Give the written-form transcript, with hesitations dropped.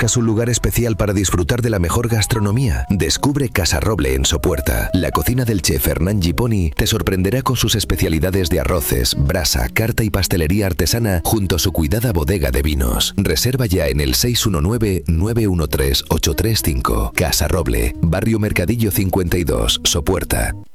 ¿Buscas un lugar especial para disfrutar de la mejor gastronomía? Descubre Casa Roble en Sopuerta. La cocina del chef Hernán Giponi te sorprenderá con sus especialidades de arroces, brasa, carta y pastelería artesana junto a su cuidada bodega de vinos. Reserva ya en el 619-913-835. Casa Roble, Barrio Mercadillo 52, Sopuerta.